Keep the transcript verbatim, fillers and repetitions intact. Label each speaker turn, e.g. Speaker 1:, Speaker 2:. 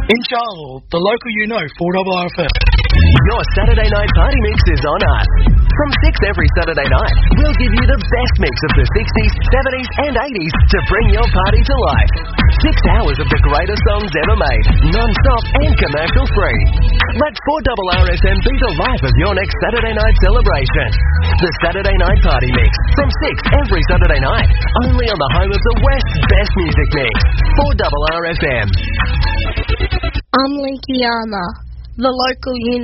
Speaker 1: In Charlotte, the local you know, four R R F M.
Speaker 2: Your Saturday night party mix is on us. From six every Saturday night, we'll give you the best mix of the sixties, seventies and eighties to bring your party to life. Six hours of the greatest songs ever made, non-stop and commercial free. Let four R R F M be the life of your next Saturday night celebration. The Saturday night party mix, from six every Saturday night, only on the home of the West's best music mix, four R R F M.
Speaker 3: I'm Leakiana, the local you